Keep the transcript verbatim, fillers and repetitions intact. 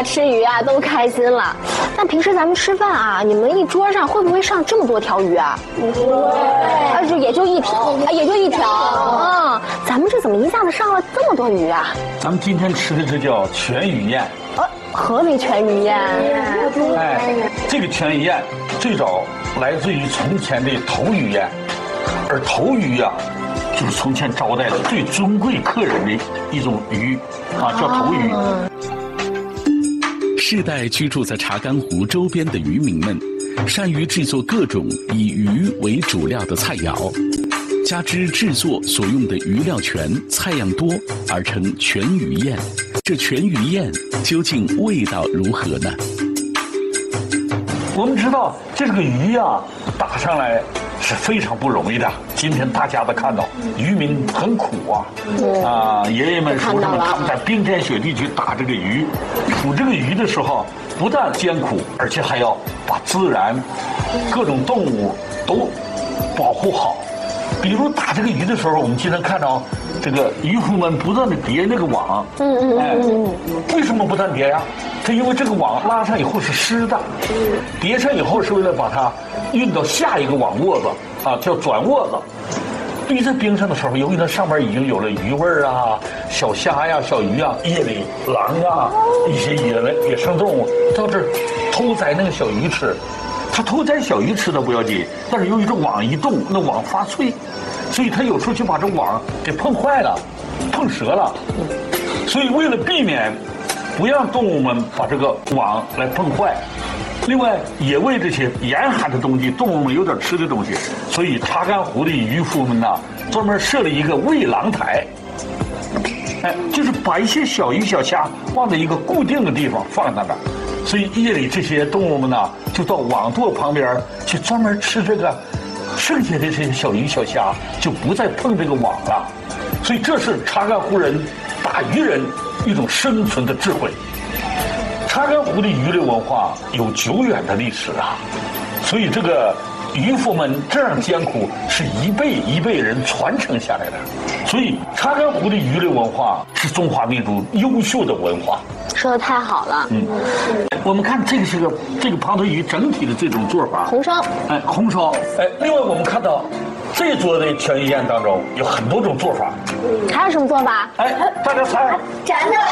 呀，吃鱼啊都开心了。但平时咱们吃饭啊，你们一桌上会不会上这么多条鱼啊？不会，啊，就也就一条，啊，也就一条。嗯，咱们这怎么一下子上了这么多鱼啊？ 咱们今天吃的这叫全鱼宴。 呃，何为全鱼宴？ 哎，这个全鱼宴最早来自于从前的头鱼宴，而头鱼呀、啊，就是从前招待的最尊贵客人的一种鱼，啊，叫头鱼。 世代居住在查干湖周边的渔民们，善于制作各种以鱼为主料的菜肴，加之制作所用的鱼料全、菜样多，而成全鱼宴。这全鱼宴究竟味道如何呢？ 我们知道这个鱼呀、啊，打上来是非常不容易的。今天大家都看到，渔民很苦啊，嗯、啊，爷爷们叔叔们他们在冰天雪地去打这个鱼，捕这个鱼的时候，不但艰苦，而且还要把自然、各种动物都保护好。比如打这个鱼的时候，我们经常看到这个渔夫们不断的叠那个网，嗯嗯哎，为什么不断叠呀？是因为这个网拉上以后是湿的，叠上以后是为了把它运到下一个网窝子啊，叫转窝子。堆在冰上的时候，由于它上面已经有了鱼味儿啊，小虾呀、小鱼啊，夜里狼啊，一些野野生动物到这儿偷摘那个小鱼吃。它偷摘小鱼吃的不要紧，但是由于这网一动，那网发脆，所以它有时候就把这网给碰坏了，碰折了。所以为了避免不让动物们把这个网来碰坏，另外也为这些严寒的冬季动物们有点吃的东西，所以查干湖的渔夫们呢，专门设了一个喂狼台。哎，就是把一些小鱼小虾放在一个固定的地方放在那儿，所以夜里这些动物们呢，就到网垛旁边去专门吃这个剩下的这些小鱼小虾，就不再碰这个网了。所以这是查干湖人打鱼人一种生存的智慧。查干湖的渔猎文化有久远的历史啊，所以这个渔夫们这样艰苦是一辈一辈人传承下来的，所以查干湖的渔猎文化是中华民族优秀的文化。 说的太好了。嗯， 我们看这个是个这个胖头鱼整体的这种做法， 红烧， 哎，红烧，哎，另外我们看到这桌的全鱼宴当中有很多种做法。 还有什么做法？ 哎，大家猜， 炸的。